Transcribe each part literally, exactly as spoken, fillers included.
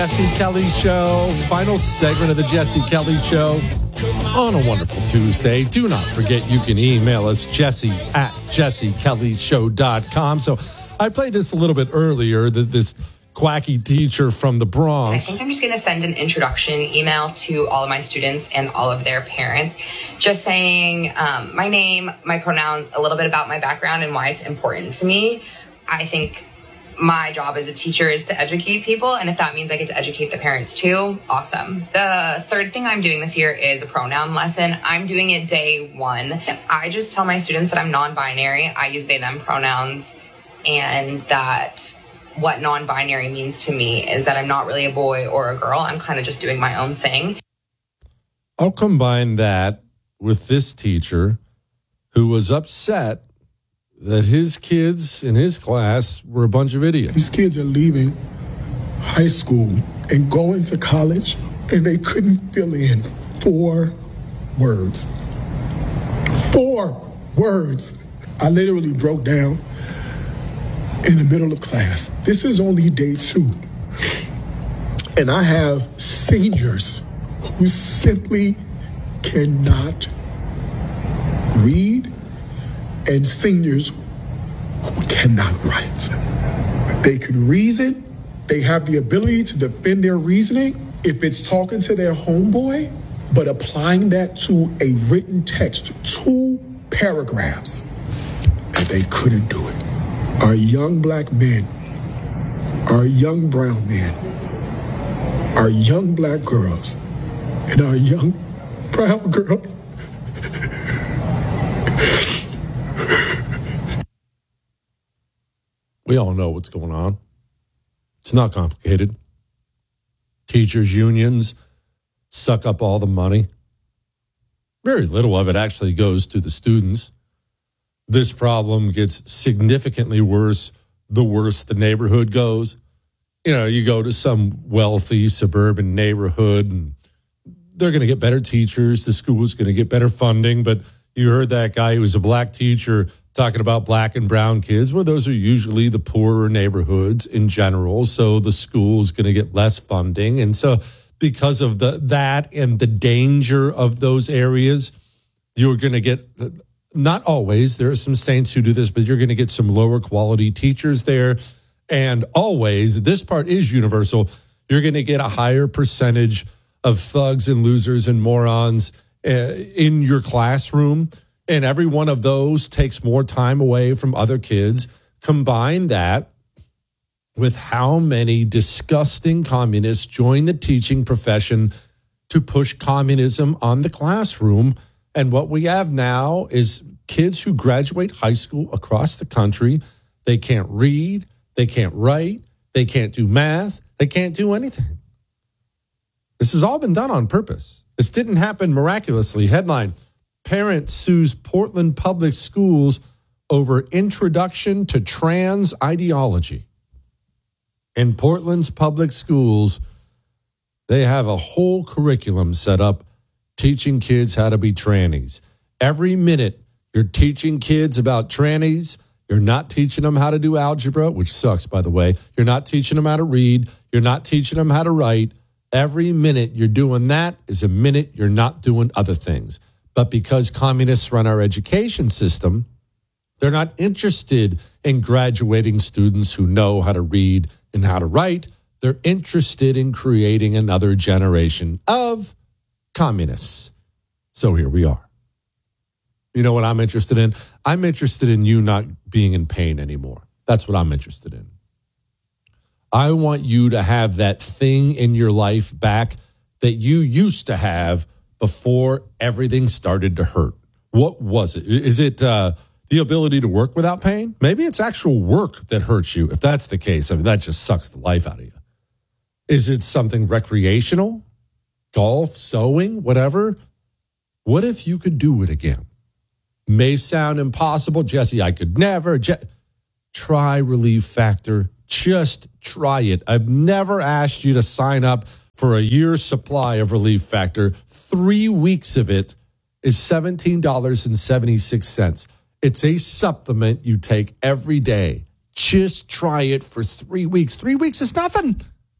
Jesse Kelly Show, final segment of the Jesse Kelly Show on a wonderful Tuesday. Do not forget you can email us, Jesse at jesse kelly show dot com. So I played this a little bit earlier, that this quacky teacher from the Bronx. I think I'm just going to send an introduction email to all of my students and all of their parents, just saying um, my name, my pronouns, a little bit about my background and why it's important to me. I think my job as a teacher is to educate people, and if that means I get to educate the parents too, awesome. The third thing I'm doing this year is a pronoun lesson. I'm doing it day one. I just tell my students that I'm non-binary. I use they, them pronouns, and that what non-binary means to me is that I'm not really a boy or a girl. I'm kind of just doing my own thing. I'll combine that with this teacher who was upset that his kids in his class were a bunch of idiots. These kids are leaving high school and going to college, and they couldn't fill in four words. Four words. I literally broke down in the middle of class. This is only day two. And I have seniors who simply cannot read, and seniors who cannot write. They can reason. They have the ability to defend their reasoning if it's talking to their homeboy, but applying that to a written text, two paragraphs, and they couldn't do it. Our young black men, our young brown men, our young black girls, and our young brown girls we all know what's going on. It's not complicated. Teachers' unions suck up all the money. Very little of it actually goes to the students. This problem gets significantly worse the worse the neighborhood goes. You know, you go to some wealthy suburban neighborhood and they're going to get better teachers. The school's going to get better funding. But you heard that guy who was a black teacher talking about black and brown kids. Well, those are usually the poorer neighborhoods in general. So the school's going to get less funding. And so because of the that and the danger of those areas, you're going to get, not always, there are some saints who do this, but you're going to get some lower quality teachers there. And always, this part is universal, you're going to get a higher percentage of thugs and losers and morons uh, in your classroom. And every one of those takes more time away from other kids. Combine that with how many disgusting communists join the teaching profession to push communism on the classroom. And what we have now is kids who graduate high school across the country. They can't read, they can't write, they can't do math, they can't do anything. This has all been done on purpose. This didn't happen miraculously. Headline: Parent sues Portland Public Schools over introduction to trans ideology. In Portland's public schools, they have a whole curriculum set up teaching kids how to be trannies. Every minute you're teaching kids about trannies, you're not teaching them how to do algebra, which sucks, by the way. You're not teaching them how to read. You're not teaching them how to write. Every minute you're doing that is a minute you're not doing other things. But because communists run our education system, they're not interested in graduating students who know how to read and how to write. They're interested in creating another generation of communists. So here we are. You know what I'm interested in? I'm interested in you not being in pain anymore. That's what I'm interested in. I want you to have that thing in your life back that you used to have before everything started to hurt. What was it? Is it uh, the ability to work without pain? Maybe it's actual work that hurts you. If that's the case, I mean, that just sucks the life out of you. Is it something recreational? Golf, sewing, whatever? What if you could do it again? May sound impossible. Jesse, I could never. Je- try Relief Factor. Just try it. I've never asked you to sign up for a year's supply of Relief Factor. Three weeks of it is seventeen dollars and seventy-six cents. It's a supplement you take every day. Just try it for three weeks. Three weeks is nothing.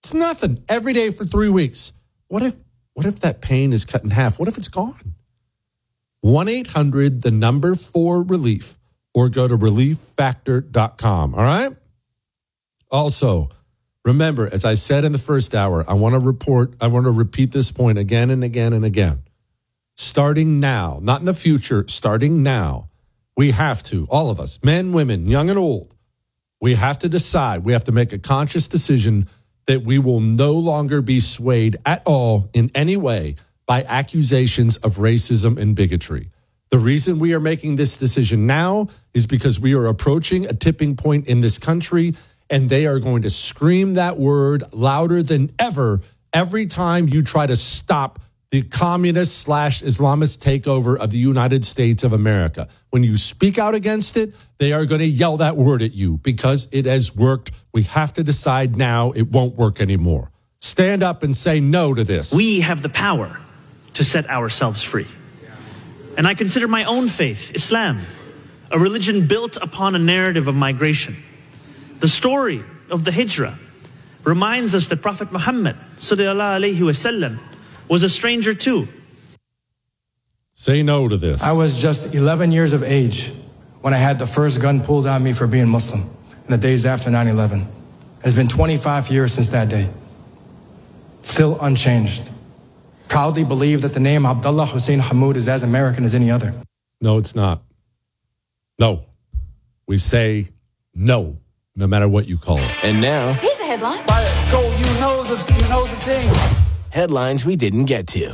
It's nothing. Every day for three weeks. What if what if that pain is cut in half? What if it's gone? one eight hundred, the number four relief, or go to relief factor dot com. All right? Also, remember, as I said in the first hour, I want to report, I want to repeat this point again and again and again. Starting now, not in the future, starting now, we have to, all of us, men, women, young and old, we have to decide, we have to make a conscious decision that we will no longer be swayed at all in any way by accusations of racism and bigotry. The reason we are making this decision now is because we are approaching a tipping point in this country, and they are going to scream that word louder than ever every time you try to stop the communist slash Islamist takeover of the United States of America. When you speak out against it, they are going to yell that word at you because it has worked. We have to decide now it won't work anymore. Stand up and say no to this. We have the power to set ourselves free. And I consider my own faith, Islam, a religion built upon a narrative of migration. The story of the Hijrah reminds us that Prophet Muhammad sallallahu alaihi wasallam was a stranger too. Say no to this. I was just eleven years of age when I had the first gun pulled on me for being Muslim in the days after nine eleven. It's been twenty-five years since that day. Still unchanged. Proudly believe that the name Abdullah Hussein Hamoud is as American as any other. No, it's not. No. We say no, no matter what you call it. And now, here's a headline. Go, you know the, you know the thing. Headlines we didn't get to.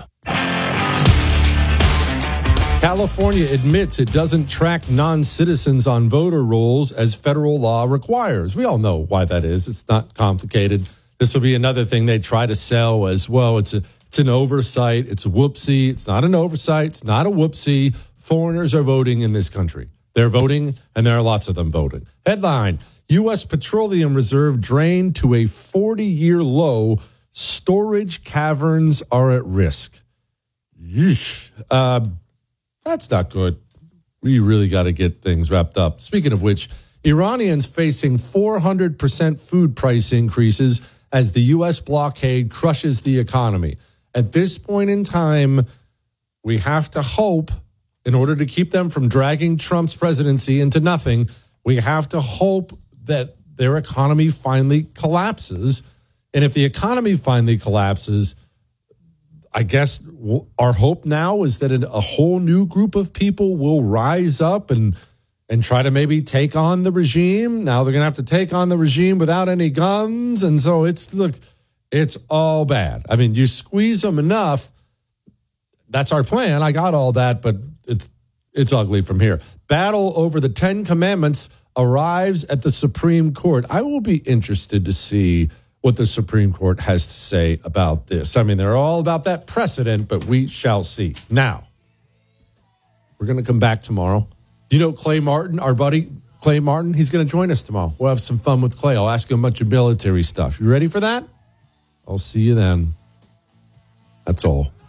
California admits it doesn't track non-citizens on voter rolls as federal law requires. We all know why that is. It's not complicated. This will be another thing they try to sell as well. It's a, it's an oversight. It's a whoopsie. It's not an oversight. It's not a whoopsie. Foreigners are voting in this country. They're voting, and there are lots of them voting. Headline, U S Petroleum Reserve drained to a forty-year low. Storage caverns are at risk. Yeesh. Uh, that's not good. We really got to get things wrapped up. Speaking of which, Iranians facing four hundred percent food price increases as the U S blockade crushes the economy. At this point in time, we have to hope, in order to keep them from dragging Trump's presidency into nothing, we have to hope that their economy finally collapses. And if the economy finally collapses, I guess our hope now is that a whole new group of people will rise up and and try to maybe take on the regime. Now they're going to have to take on the regime without any guns. And so it's, look, it's all bad. I mean, you squeeze them enough. That's our plan. I got all that, but it's it's ugly from here. Battle over the Ten Commandments arrives at the Supreme Court. I will be interested to see what the Supreme Court has to say about this. I mean, they're all about that precedent, but we shall see. Now, we're going to come back tomorrow. You know Clay Martin, our buddy Clay Martin? He's going to join us tomorrow. We'll have some fun with Clay. I'll ask him a bunch of military stuff. You ready for that? I'll see you then. That's all.